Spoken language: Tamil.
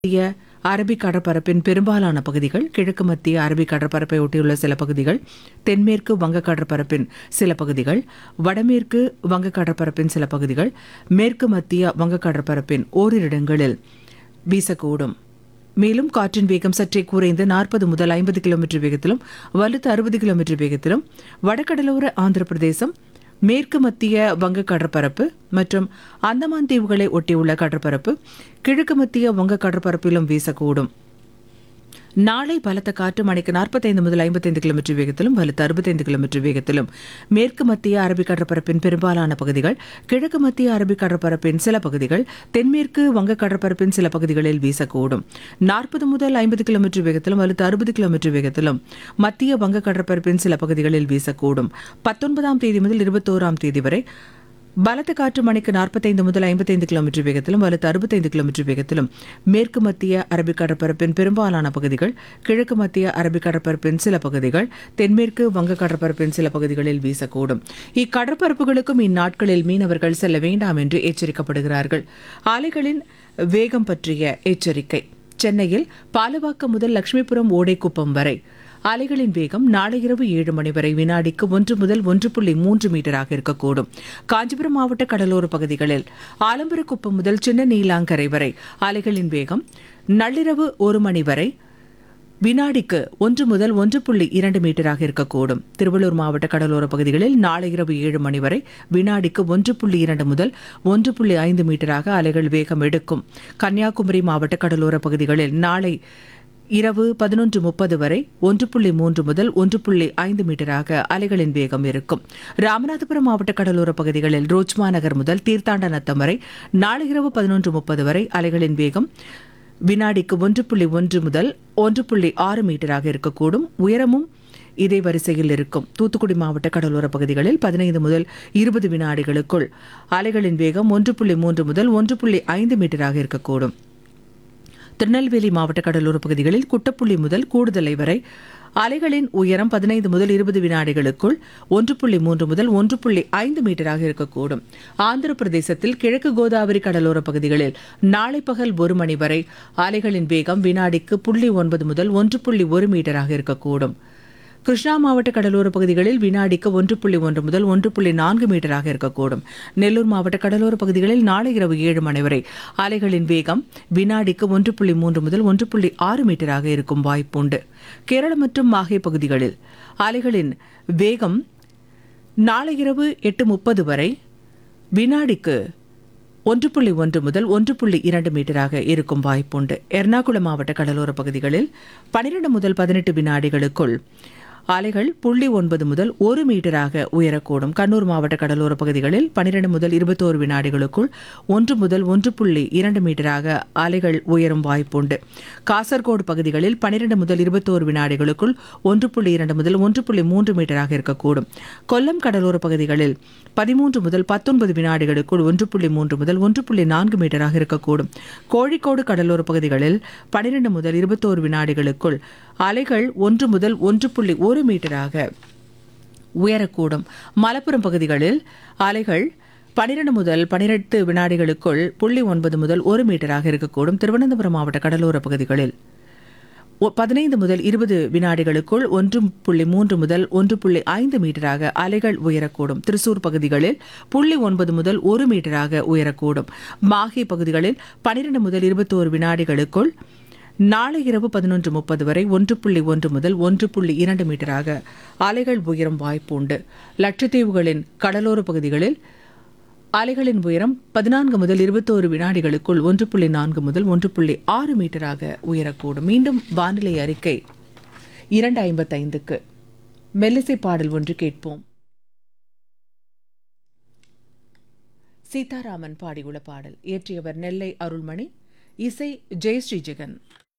மத்திய அரபிக் கடற்பரப்பின் பெரும்பாலான பகுதிகள், கிழக்கு மத்திய அரபிக் கடற்பரப்பை ஒட்டியுள்ள சில பகுதிகள், தென்மேற்கு வங்க கடற்பரப்பின் சில பகுதிகள், வடமேற்கு வங்க கடற்பரப்பின் சில பகுதிகள், மேற்கு மத்திய வங்க கடற்பரப்பின் ஓரிரு இடங்களில் வீசக்கூடும். மேலும் காற்றின் வேகம் சற்றே குறைந்து 40 முதல் 50 கிலோமீட்டர் வேகத்திலும் வலுத்து 60 கிலோமீட்டர் வேகத்திலும் வடகடலோர ஆந்திர பிரதேசம், மேற்கு மத்திய வங்க கடற்பரப்பு மற்றும் அந்தமான் தீவுகளை ஒட்டியுள்ள கடற்பரப்பு, கிழக்கு மத்திய வங்க கடற்பரப்பிலும் வீசக்கூடும். நாளை பலத்த காற்று மணிக்கு 45 முதல் 55 கிலோமீட்டர் வேகத்திலும் வலுத்து 65 கிலோமீட்டர் வேகத்திலும் மேற்கு மத்திய அரபிக் கடற்பரப்பின் பெரும்பாலான பகுதிகள், கிழக்கு மத்திய அரபிக் கடற்பரப்பின் சில பகுதிகள், தென்மேற்கு வங்க கடற்பரப்பின் சில பகுதிகளில் வீசக்கூடும். 40 முதல் 50 கிலோமீட்டர் வேகத்திலும் வலுத்து 60 கிலோமீட்டர் வேகத்திலும் மத்திய வங்க கடற்பரப்பின் சில பகுதிகளில் வீசக்கூடும். 19ஆம் தேதி முதல் 21ஆம் தேதி வரை பலத்த காற்று மணிக்கு 45 முதல் 55 கிலோமீட்டர் வேகத்திலும் வலுத்து 65 கிலோமீட்டர் வேகத்திலும் மேற்கு மத்திய அரபிக் கடற்பரப்பின் பெரும்பாலான பகுதிகள், கிழக்கு மத்திய அரபிக் கடற்பரப்பின் சில பகுதிகள், தென்மேற்கு வங்க கடற்பரப்பின் சில பகுதிகளில் வீசக்கூடும். இக்கடற்பரப்புகளுக்கும் இந்நாட்களில் மீனவர்கள் செல்ல வேண்டாம் என்று எச்சரிக்கப்படுகிறார்கள். அலைகளின் வேகம் பற்றிய எச்சரிக்கை. சென்னையில் பாலவாக்கம் முதல் லட்சுமிபுரம் ஓடைக்குப்பம் வரை அலைகளின் வேகம் நாளை இரவு 7 மணி வரை வினாடிக்கு 1 முதல் 1.3 மீட்டராக இருக்கக்கூடும். காஞ்சிபுரம் மாவட்ட கடலோர பகுதிகளில் ஆலம்பரக்குப்பம் முதல் சின்ன நீலாங்கரை வரை அலைகளின் வேகம் நள்ளிரவு 1 மணி வரை வினாடிக்கு 1 முதல் 1.2 மீட்டராக இருக்கக்கூடும். திருவள்ளூர் மாவட்ட கடலோர பகுதிகளில் நாளை இரவு 7 மணி வரை வினாடிக்கு 1.2 முதல் 1.5 மீட்டராக அலைகள் வேகம் எடுக்கும். கன்னியாகுமரி மாவட்ட கடலோர பகுதிகளில் நாளை இரவு 11:30 வரை 1.3 முதல் 1.5 மீட்டராக அலைகளின் வேகம் இருக்கும். ராமநாதபுரம் மாவட்ட கடலோர பகுதிகளில் ரோஜ்மா நகர் முதல் தீர்த்தாண்டநத்தம் வரை நாளை இரவு 11:30 வரை அலைகளின் வேகம் வினாடிக்கு 1.1 முதல் 1.6 மீட்டராக இருக்கக்கூடும். உயரமும் இதே வரிசையில் இருக்கும். தூத்துக்குடி மாவட்ட கடலோர பகுதிகளில் 15 முதல் 20 வினாடிகளுக்குள் அலைகளின் வேகம் 1.3 முதல் 1.5 மீட்டராக இருக்கக்கூடும். திருநெல்வேலி மாவட்ட கடலோர பகுதிகளில் குட்டப்புள்ளி முதல் கூடுதலை வரை அலைகளின் உயரம் 15 முதல் 20 வினாடிகளுக்குள் 1.3 முதல் 1.5 மீட்டராக இருக்கக்கூடும். ஆந்திர பிரதேசத்தில் கிழக்கு கோதாவரி கடலோர பகுதிகளில் நாளை பகல் 1 மணி வரை அலைகளின் வேகம் வினாடிக்கு 0.9 முதல் 1.1 மீட்டராக இருக்கக்கூடும். கிருஷ்ணா மாவட்ட கடலோர பகுதிகளில் வினாடிக்கு 1.1 முதல் 1.4 மீட்டராக இருக்கக்கூடும். நெல்லூர் மாவட்ட கடலோர பகுதிகளில் நாளை இரவு 7 மணி வரை அலைகளின் வேகம் வினாடிக்கு 1.3 முதல் 1.6 மீட்டராக இருக்கும் வாய்ப்புண்டு. கேரளம் மற்றும் மாஹே பகுதிகளில் அலைகளின் வேகம் நாளை இரவு 8:30 வரை வினாடிக்கு 1.1 முதல் 1.2 மீட்டராக இருக்கும் வாய்ப்புண்டு. எர்ணாகுளம் மாவட்ட கடலோர பகுதிகளில் 12 முதல் 18 வினாடிகளுக்குள் அலைகள் 0.9 முதல் 1 மீட்டராக உயரக்கூடும். கண்ணூர் மாவட்ட கடலோர பகுதிகளில் 12 முதல் 21 வினாடிகளுக்குள் 1 முதல் 1.2 மீட்டராக அலைகள் உயரும் வாய்ப்புண்டு. காசர்கோடு பகுதிகளில் 12 முதல் 21 வினாடிகளுக்குள் 1.2 முதல் 1.3 மீட்டராக இருக்கக்கூடும். கொல்லம் கடலோர பகுதிகளில் 13 முதல் 19 வினாடிகளுக்குள் 1.3 முதல் 1.4 மீட்டராக இருக்கக்கூடும். கோழிக்கோடு கடலோர பகுதிகளில் 12 முதல் 21 வினாடிகளுக்குள் அலைகள் 1 முதல் 1.1 மீட்டராக உயரக்கூடும். மலப்புரம் பகுதிகளில் அலைகள் 12 முதல் 18 வினாடிகளுக்குள் 0.9 முதல் 1 மீட்டராக இருக்கக்கூடும். திருவனந்தபுரம் மாவட்ட கடலோர பகுதிகளில் 15 முதல் 20 வினாடிகளுக்குள் 1.3 முதல் 1.5 மீட்டராக அலைகள் உயரக்கூடும். திருச்சூர் பகுதிகளில் 0.9 முதல் 1 மீட்டராக உயரக்கூடும். மாஹே பகுதிகளில் 12 முதல் 21 வினாடிகளுக்குள் நாளை இரவு 11:30 வரை 1.1 முதல் 1.2 மீட்டராக அலைகள் உயரும் வாய்ப்பு உண்டு. லட்சத்தீவுகளின் கடலோர பகுதிகளில் அலைகளின் உயரம் 14 முதல் 21 வினாடிகளுக்குள் 1.4 முதல் 1.6 மீட்டராக உயரக்கூடும். மீண்டும் வானிலை அறிக்கை 2:55க்கு மெல்லிசை பாடல் ஒன்று கேட்போம். சீதாராமன் பாடியுள்ள பாடல் இயற்றியவர் நெல்லை அருள்மணி, இசை ஜெயஸ்ரீ ஜெகன்.